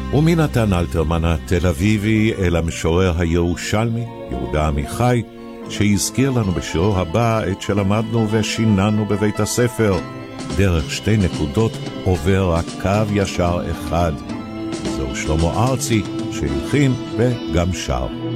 ומנתן אלתרמן התל אביבי אל המשורר הירושלמי, יהודה עמיחי, שהזכיר לנו בשירו הבא את שלמדנו ושיננו בבית הספר. דרך שתי נקודות עובר רק קו ישר אחד. זהו שלמה ארצי שהלחין וגם שר.